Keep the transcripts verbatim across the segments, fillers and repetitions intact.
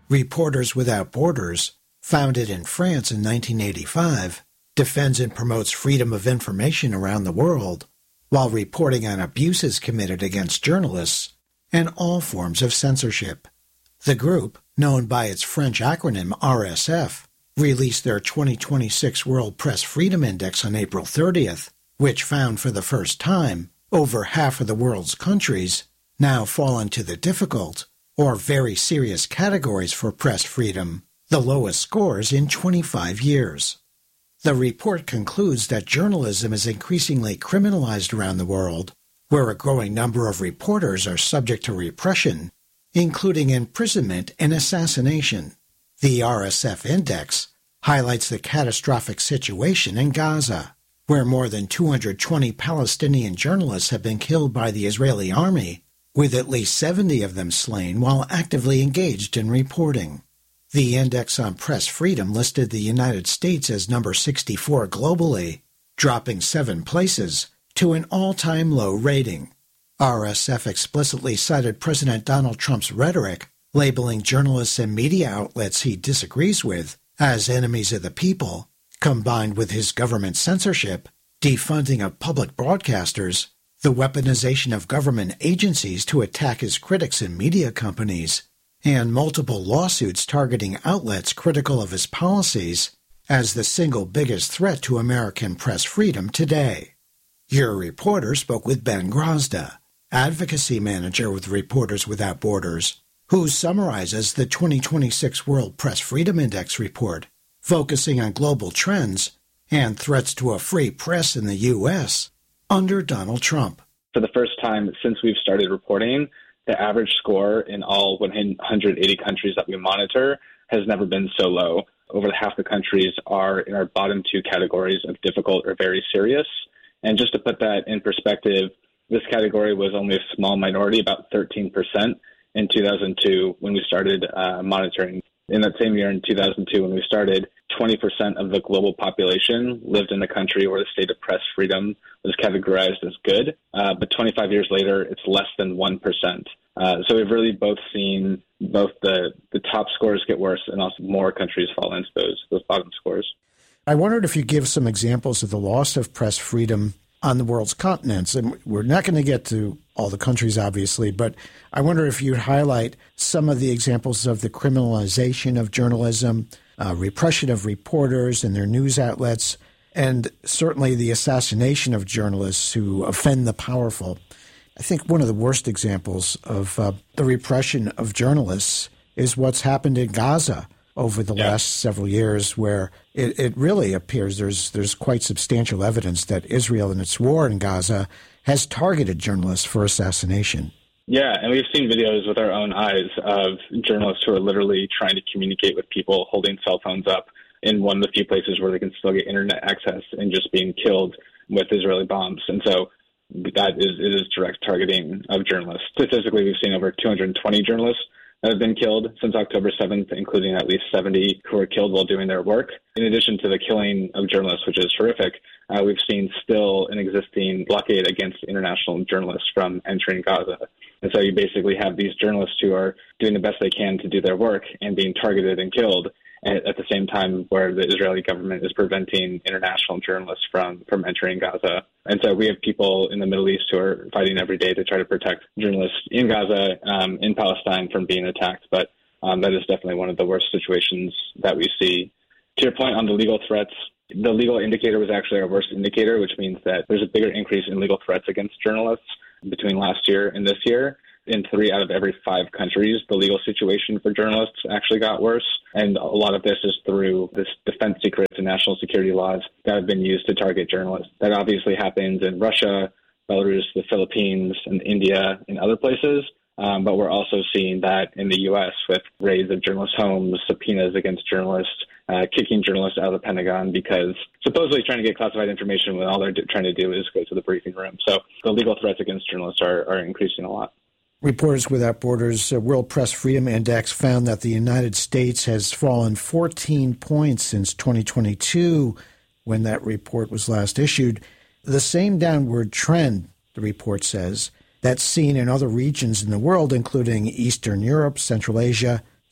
Reporters Without Borders, founded in France in nineteen eighty-five, defends and promotes freedom of information around the world while reporting on abuses committed against journalists and all forms of censorship. The group, known by its French acronym R S F, released their twenty twenty-six World Press Freedom Index on April thirtieth, which found for the first time over half of the world's countries now fall into the difficult or very serious categories for press freedom, the lowest scores in twenty-five years. The report concludes that journalism is increasingly criminalized around the world, where a growing number of reporters are subject to repression, including imprisonment and assassination. The R S F Index highlights the catastrophic situation in Gaza, where more than two hundred twenty Palestinian journalists have been killed by the Israeli army, with at least seventy of them slain while actively engaged in reporting. The Index on Press Freedom listed the United States as number sixty-four globally, dropping seven places to an all-time low rating. R S F explicitly cited President Donald Trump's rhetoric, labeling journalists and media outlets he disagrees with as enemies of the people, combined with his government censorship, defunding of public broadcasters, the weaponization of government agencies to attack his critics and media companies, and multiple lawsuits targeting outlets critical of his policies as the single biggest threat to American press freedom today. Your reporter spoke with Ben Grozda, advocacy manager with Reporters Without Borders, who summarizes the twenty twenty-six World Press Freedom Index report, focusing on global trends and threats to a free press in the U S under Donald Trump. For the first time since we've started reporting, the average score in all one hundred eighty countries that we monitor has never been so low. Over half the countries are in our bottom two categories of difficult or very serious. And just to put that in perspective, this category was only a small minority, about thirteen percent in two thousand two when we started uh, monitoring. In that same year, in two thousand two, when we started, twenty percent of the global population lived in the country where the state of press freedom was categorized as good. Uh, but twenty-five years later, it's less than one percent. Uh, so we've really both seen both the, the top scores get worse and also more countries fall into those, those bottom scores. I wondered if you give some examples of the loss of press freedom on the world's continents. And we're not going to get to all the countries, obviously, but I wonder if you'd highlight some of the examples of the criminalization of journalism, uh, repression of reporters and their news outlets, and certainly the assassination of journalists who offend the powerful. I think one of the worst examples of uh, the repression of journalists is what's happened in Gaza over the yeah. last several years, where it, it really appears there's there's quite substantial evidence that Israel in its war in Gaza has targeted journalists for assassination. Yeah, and we've seen videos with our own eyes of journalists who are literally trying to communicate with people holding cell phones up in one of the few places where they can still get internet access and just being killed with Israeli bombs. And so that is, it is direct targeting of journalists. Statistically, we've seen over two hundred twenty journalists that have been killed since October seventh, including at least seventy who were killed while doing their work. In addition to the killing of journalists, which is horrific, uh, we've seen still an existing blockade against international journalists from entering Gaza. And so you basically have these journalists who are doing the best they can to do their work and being targeted and killed at, at the same time where the Israeli government is preventing international journalists from, from entering Gaza. And so we have people in the Middle East who are fighting every day to try to protect journalists in Gaza, um, in Palestine from being attacked. But um, that is definitely one of the worst situations that we see. To your point on the legal threats, the legal indicator was actually our worst indicator, which means that there's a bigger increase in legal threats against journalists between last year and this year. In three out of every five countries, the legal situation for journalists actually got worse. And a lot of this is through this defense secrets and national security laws that have been used to target journalists. That obviously happens in Russia, Belarus, the Philippines, and India, and other places. Um, but we're also seeing that in the U S with raids of journalists' homes, subpoenas against journalists, uh, kicking journalists out of the Pentagon because supposedly trying to get classified information when all they're do- trying to do is go to the briefing room. So the legal threats against journalists are, are increasing a lot. Reporters Without Borders uh, World Press Freedom Index found that the United States has fallen fourteen points since twenty twenty-two, when that report was last issued. The same downward trend, the report says, that's seen in other regions in the world, including Eastern Europe, Central Asia,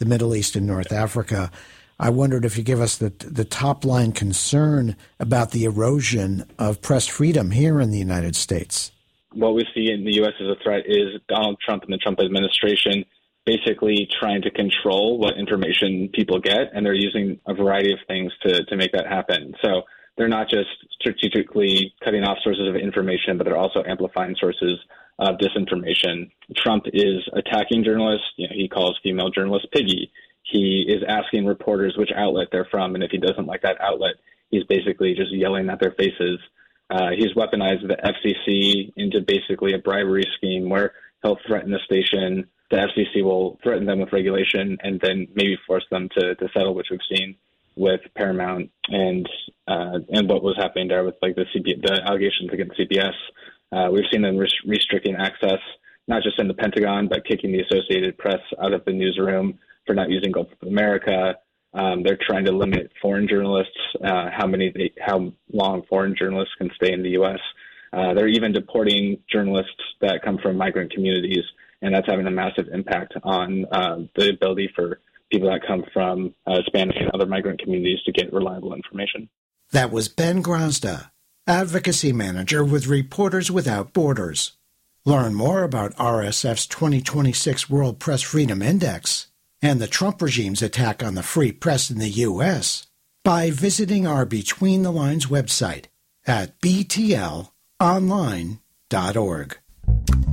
the Middle East and North Africa. I wondered if you give us the the top-line concern about the erosion of press freedom here in the United States. What we see in the U S as a threat is Donald Trump and the Trump administration basically trying to control what information people get, and they're using a variety of things to, to make that happen. So they're not just strategically cutting off sources of information, but they're also amplifying sources of disinformation. Trump is attacking journalists. You know, he calls female journalists piggy. He is asking reporters which outlet they're from, and if he doesn't like that outlet, he's basically just yelling at their faces. Uh, he's weaponized the F C C into basically a bribery scheme where he'll threaten the station. The F C C will threaten them with regulation and then maybe force them to, to settle, which we've seen with Paramount and uh, and what was happening there with like the C B, the allegations against C B S. Uh, we've seen them res- restricting access, not just in the Pentagon, but kicking the Associated Press out of the newsroom for not using Gulf of America. Um, they're trying to limit foreign journalists, uh, how many, they, how long foreign journalists can stay in the U S. Uh, they're even deporting journalists that come from migrant communities, and that's having a massive impact on uh, the ability for people that come from uh, Spanish and other migrant communities to get reliable information. That was Ben Grazda, Advocacy Manager with Reporters Without Borders. Learn more about R S F's twenty twenty-six World Press Freedom Index and the Trump regime's attack on the free press in the U S by visiting our Between the Lines website at b t l online dot org.